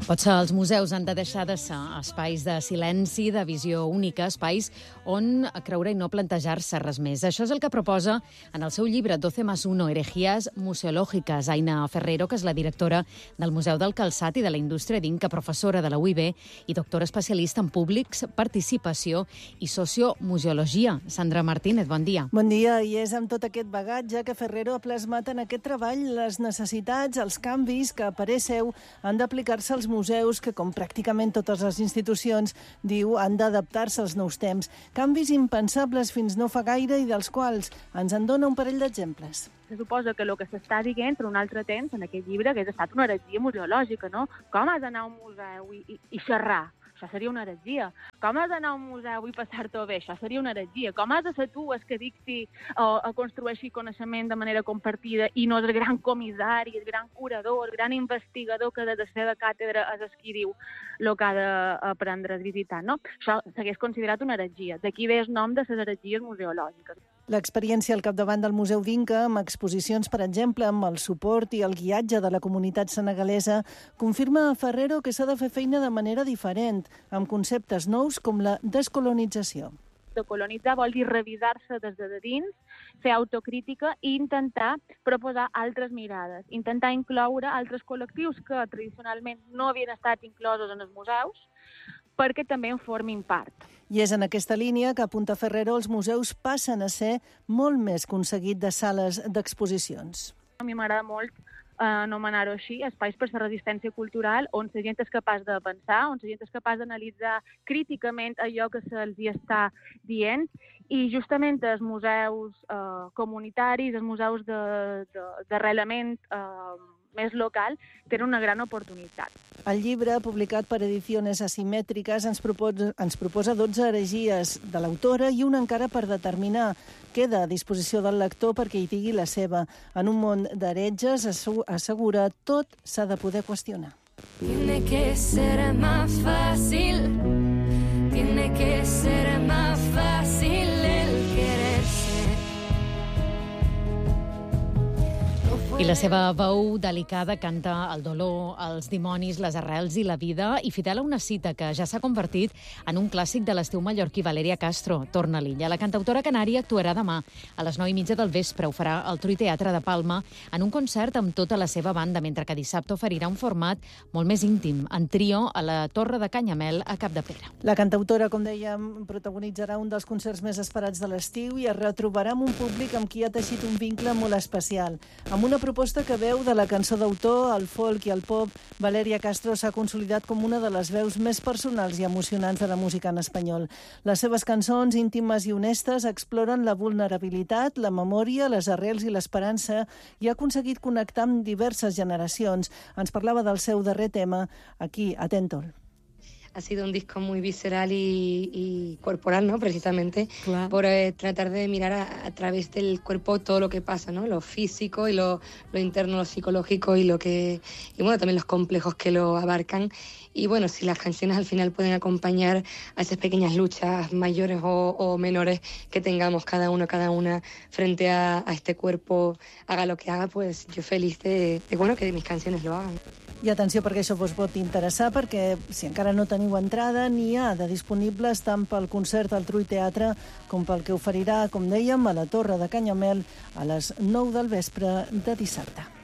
Potser els museus han de deixar de ser espais de silenci, de visió única, espais on creure i no plantejar-se res més. Això és el que proposa en el seu llibre 12+1, Herejías museològiques, Aina Ferrero, que és la directora del Museu del Calçat i de la Indústria d'Inca, professora de la UIB i doctora especialista en públics, participació i sociomuseologia. Sandra Martínez, bon dia. Bon dia, i és amb tot aquest bagatge que Ferrero ha plasmat en aquest treball les necessitats, els canvis que, a parer seu, han d'aplicar-se als museus que, com pràcticament totes les institucions, diu, han d'adaptar-se als nous temps. Canvis impensables fins no fa gaire i dels quals ens en dona un parell d'exemples. Se suposa que el que s'està dient per un altre temps en aquest llibre hagués estat una heretgia museològica, no? Com has d'anar a un museu i xerrar? Això seria una heretgia. Com has d'anar a un museu i passar-t'ho bé? Això seria una heretgia. Com has de ser tu el que dicti o construeixi coneixement de manera compartida i no el gran comissari, el gran curador, el gran investigador que de seva càtedra és el qui diu el que ha d'aprendre el visitant, no? Això s'hagués considerat una heretgia. D'aquí ve el nom de les heretgies museològiques. L'experiència al capdavant del Museu d'Inca, amb exposicions, per exemple, amb el suport i el guiatge de la comunitat senegalesa, confirma a Ferrero que s'ha de fer feina de manera diferent, amb conceptes nous com la descolonització. Decolonitzar vol dir revisar-se des de dins, fer autocrítica i intentar proposar altres mirades, intentar incloure altres col·lectius que tradicionalment no havien estat inclosos en els museus, perquè també en formin part. I és en aquesta línia que apunta Ferrero els museus passen a ser molt més que un seguit de sales d'exposicions. A mi m'agrada molt anomenar-ho així, espais per la resistència cultural, on la gent és capaç de pensar, on la gent és capaç d'analitzar críticament allò que se'ls hi està dient, i justament els museus comunitaris, els museus d'arrelament més local, tenen una gran oportunitat. El llibre, publicat per Ediciones Asimètriques, ens proposa 12 heregies de l'autora i una encara per determinar. Queda a disposició del lector perquè hi digui la seva. En un món d'heretges, assegura, tot s'ha de poder qüestionar. Tiene que ser más fácil, tiene que ser más fácil el quererse. I la seva veu delicada canta el dolor, els dimonis, les arrels i la vida, i fidel a una cita que ja s'ha convertit en un clàssic de l'estiu mallorquí, Valeria Castro, Torna a l'illa. La cantautora canària actuarà demà a les 9:30 del vespre. Ho farà al Trull Teatre de Palma en un concert amb tota la seva banda, mentre que dissabte oferirà un format molt més íntim, en trio a la Torre de Canyamel a Capdepera. La cantautora, com dèiem, protagonitzarà un dels concerts més esperats de l'estiu i es retrobarà amb un públic amb qui ha teixit un vincle molt especial. Amb una proposta que veu de la cançó d'autor, el folk i el pop, Valeria Castro s'ha consolidat com una de les veus més personals i emocionants de la música en espanyol. Les seves cançons, íntimes i honestes, exploren la vulnerabilitat, la memòria, les arrels i l'esperança i ha aconseguit connectar amb diverses generacions. Ens parlava del seu darrer tema, aquí, a Tentol. Ha sido un disco muy visceral y corporal, ¿no? Precisamente Claro. por tratar de mirar a través del cuerpo todo lo que pasa, ¿no? Lo físico y lo interno, lo psicológico y bueno, también los complejos que lo abarcan. Y bueno, si las canciones al final pueden acompañar a esas pequeñas luchas mayores o menores que tengamos cada uno, cada una frente a este cuerpo, haga lo que haga, pues yo feliz de que mis canciones lo hagan. I atenció perquè això vos pot interessar, perquè si encara no teniu entrada, n'hi ha de disponibles tant pel concert al Trull Teatre com pel que oferirà, com dèiem, a la Torre de Canyamel a les 9 del vespre de dissabte.